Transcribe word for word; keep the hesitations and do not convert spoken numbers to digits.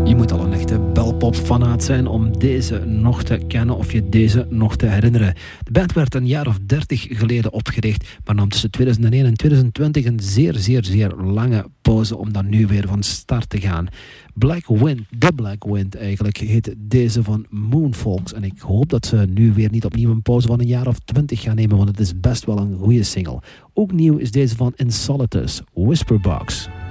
Je moet al een echte belpop-fanaat zijn om deze nog te kennen of je deze nog te herinneren. De band werd een jaar of dertig geleden opgericht, maar nam tussen tweeduizend één en tweeduizend twintig een zeer, zeer, zeer lange pauze om dan nu weer van start te gaan. Black Wind, The Black Wind eigenlijk, heet deze van Moonfolks. En ik hoop dat ze nu weer niet opnieuw een pauze van een jaar of twintig gaan nemen, want het is best wel een goede single. Ook nieuw is deze van Insolitus, Whisperbox.